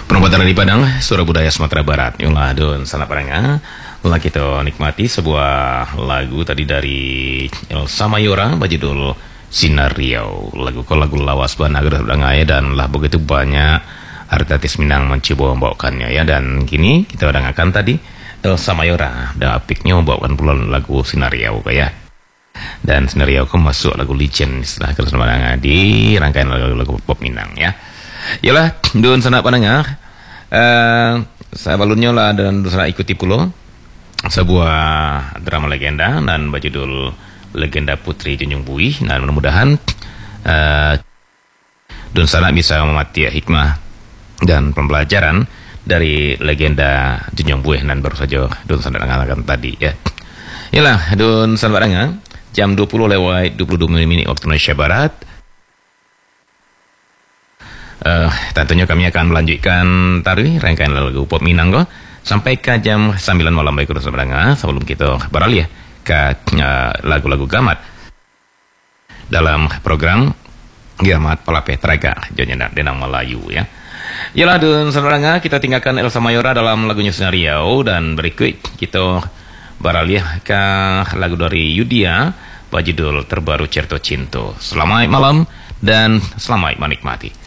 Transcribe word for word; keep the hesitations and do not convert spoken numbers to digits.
Perempatan di Padang, Suara Budaya Sumatera Barat. Yulah don sana paranga. Lah kita nikmati sebuah lagu tadi dari Elsa Mayora berjudul Sinar Riau. Lagu ko lagu lawas banaga dangai dan lah begitu banyak artis Minang mencoba membawakannya ya, dan kini kita dengarkan tadi Elsa Mayora dan apiknya membawakan pula lagu Sinar Riau kayak. Dan Sinar Riau ko masuk lagu legend setelah keselamatan di rangkaian lagu-lagu pop Minang ya. Yalah, don sana panengah, uh, saya balunnya lah dan sana ikuti pulau sebuah drama legenda dan berjudul Legenda Putri Junjung Buih. Dan mudah-mudahan uh, don sana bisa memati hikmah dan pembelajaran dari legenda Junjung Buih dan baru saja don sana dengarkan tadi ya. Yalah, don sana panengah, jam dua puluh lewat dua puluh dua menit waktu Indonesia Barat. Uh, tentunya kami akan melanjutkan tadi rangkaian lagu pop Minang ko sampai ke jam sembilan malam baik kurang sebenarnya, sebelum kita beralih ke uh, lagu-lagu gamat dalam program Gamat Palape Traga Jonyana Denang Melayu ya. Yalah dan sebenarnya kita tinggalkan Elsa Mayora dalam lagunya Sinar Riau, dan berikut kita beralih ke lagu dari Yudia berjudul Terbaru Certo Cinto. Selamat malam dan selamat menikmati.